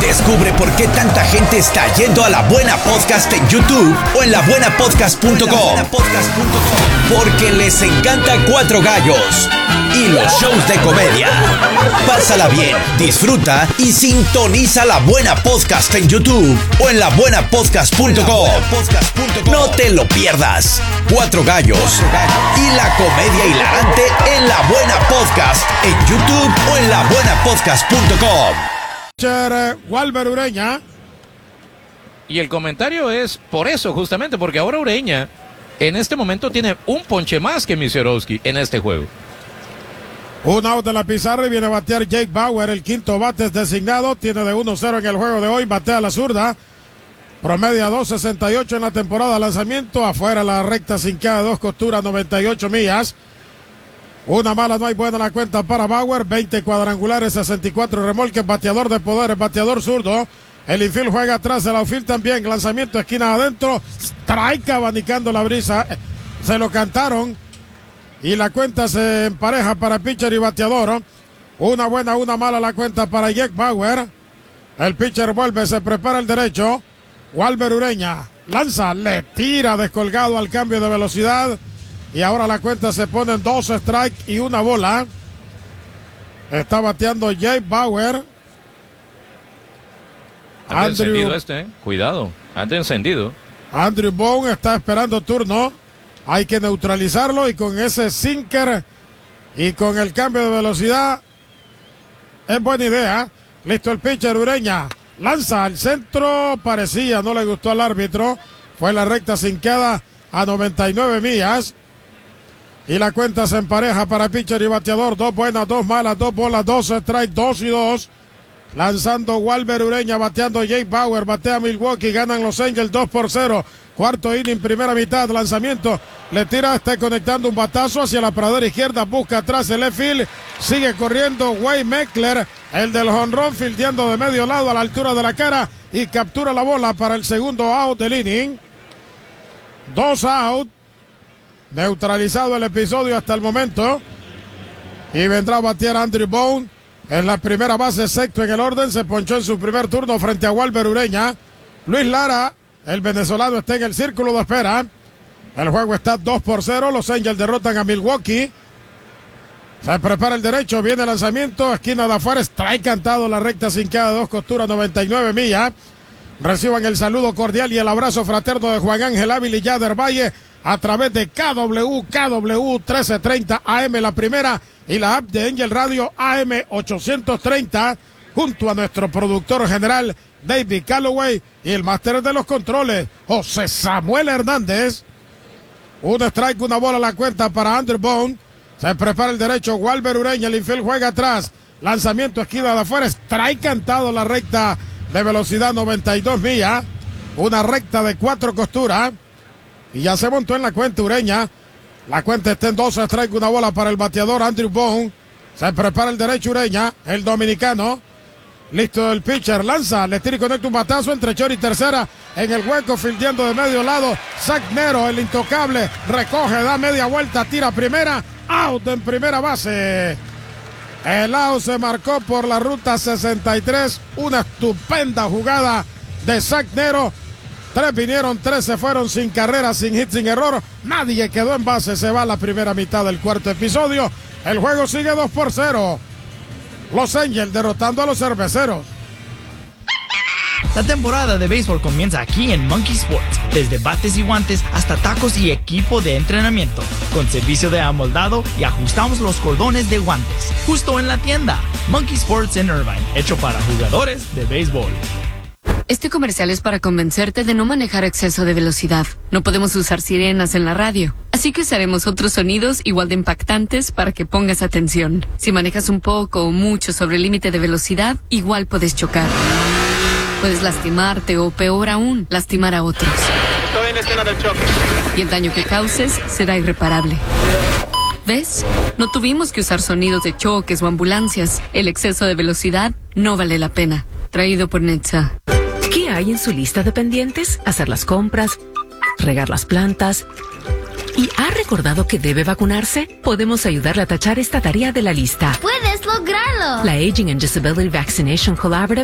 Descubre por qué tanta gente está yendo a La Buena Podcast en YouTube o en labuenapodcast.com. Porque les encanta Cuatro Gallos y los shows de comedia. Pásala bien, disfruta y sintoniza La Buena Podcast en YouTube o en labuenapodcast.com. No te lo pierdas. Cuatro Gallos y la comedia hilarante en La Buena Podcast en YouTube o en labuenapodcast.com. Walber Ureña. Y el comentario es por eso, justamente, porque ahora Ureña en este momento tiene un ponche más que Misiorowski en este juego. Un out de la pizarra y viene a batear Jake Bauer, el quinto bate es designado, tiene de 1-0 en el juego de hoy, batea la zurda, promedia 2.68 en la temporada, lanzamiento afuera la recta sin cada dos costuras, 98 millas. Una mala, no hay buena la cuenta para Bauer, 20 cuadrangulares, 64 remolques, bateador de poderes, bateador zurdo. El infield juega atrás, el outfield también, lanzamiento esquina adentro, strike abanicando la brisa, se lo cantaron y la cuenta se empareja para pitcher y bateador. Una buena, una mala la cuenta para Jake Bauer. El pitcher vuelve, se prepara el derecho, Walber Ureña lanza, le tira descolgado al cambio de velocidad. Y ahora la cuenta se pone en 2 strikes y una bola. Está bateando Jake Bauer. Anda encendido Cuidado, anda encendido. Andrew Vaughn está esperando turno. Hay que neutralizarlo y con ese sinker y con el cambio de velocidad es buena idea. Listo el pitcher Ureña. Lanza al centro. Parecía, no le gustó al árbitro. Fue la recta sin queda a 99 millas. Y la cuenta se empareja para pitcher y bateador. 2 buenas, 2 malas, 2 bolas, 2 strikes, 2-2. Lanzando Walber Ureña, bateando Jake Bauer, batea Milwaukee, ganan los Angels 2-0. Cuarto inning, primera mitad, lanzamiento. Le tira, está conectando un batazo hacia la pradera izquierda, busca atrás el left field. Sigue corriendo Wade Meckler, el del jonrón, fildeando de medio lado a la altura de la cara y captura la bola para el segundo out del inning. 2 out. Neutralizado el episodio hasta el momento. Y vendrá a batear Andrew Vaughn en la primera base, sexto en el orden. Se ponchó en su primer turno frente a Walber Ureña. Luis Lara, el venezolano, está en el círculo de espera. El juego está 2-0. Los Angels derrotan a Milwaukee. Se prepara el derecho. Viene el lanzamiento. Esquina de afuera. Strike cantado. La recta sin cada dos costuras. 99 millas. Reciban el saludo cordial y el abrazo fraterno de Juan Ángel Ávila y Yader Valle a través de KW 1330 AM la primera y la app de Angel Radio AM 830 junto a nuestro productor general David Calloway y el máster de los controles José Samuel Hernández. Un strike, una bola a la cuenta para Andrew Vaughn. Se prepara el derecho Walber Ureña, el infield juega atrás, lanzamiento esquina de afuera, strike cantado, la recta de velocidad 92 millas, una recta de 4 costuras. Y ya se montó en la cuenta Ureña. La cuenta está en 2 strikes, una bola para el bateador Andrew Vaughn. Se prepara el derecho Ureña, el dominicano. Listo el pitcher, lanza, le tira y conecta un batazo entre short y tercera. En el hueco, fildeando de medio lado. Zach Nero, el intocable, recoge, da media vuelta, tira primera. Out en primera base. El out se marcó por la ruta 63. Una estupenda jugada de Zach Nero. 3 vinieron, 3 se fueron sin carrera, sin hit, sin error. Nadie quedó en base. Se va la primera mitad del cuarto episodio. El juego sigue 2-0. Los Angels derrotando a los Cerveceros. La temporada de béisbol comienza aquí en Monkey Sports. Desde bates y guantes hasta tacos y equipo de entrenamiento. Con servicio de amoldado y ajustamos los cordones de guantes. Justo en la tienda. Monkey Sports en Irvine. Hecho para jugadores de béisbol. Este comercial es para convencerte de no manejar a exceso de velocidad. No podemos usar sirenas en la radio, así que usaremos otros sonidos igual de impactantes para que pongas atención. Si manejas un poco o mucho sobre el límite de velocidad, igual puedes chocar. Puedes lastimarte o, peor aún, lastimar a otros. Estoy en la escena del choque. Y el daño que causes será irreparable. ¿Ves? No tuvimos que usar sonidos de choques o ambulancias. El exceso de velocidad no vale la pena. Traído por Netza. ¿Qué hay en su lista de pendientes? Hacer las compras, regar las plantas. ¿Y ha recordado que debe vacunarse? Podemos ayudarle a tachar esta tarea de la lista. ¡Puedes lograrlo! La Aging and Disability Vaccination Collaborative